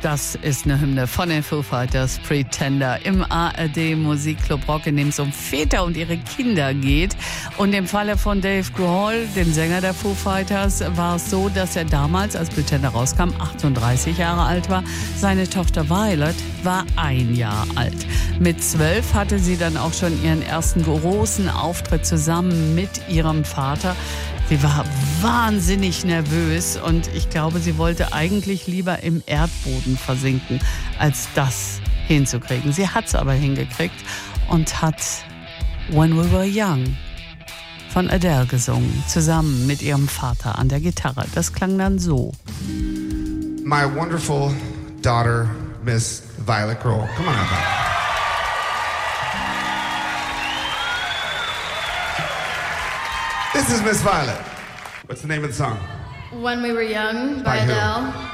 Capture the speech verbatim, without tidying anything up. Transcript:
Das ist eine Hymne von den Foo Fighters, Pretender, im A R D Musikclub Rock, in dem es um Väter und ihre Kinder geht. Und im Falle von Dave Grohl, dem Sänger der Foo Fighters, war es so, dass er damals, als Pretender rauskam, achtunddreißig Jahre alt war. Seine Tochter Violet war ein Jahr alt. Mit zwölf hatte sie dann auch schon ihren ersten großen Auftritt zusammen mit ihrem Vater. Sie war wahnsinnig nervös und ich glaube, sie wollte eigentlich lieber im Erdboden versinken, als das hinzukriegen. Sie hat es aber hingekriegt und hat When We Were Young von Adele gesungen, zusammen mit ihrem Vater an der Gitarre. Das klang dann so. My wonderful daughter, Miss Violet Grohl. Come on out, Violet. This is Miss Violet. What's the name of the song? When We Were Young by, By who? Adele.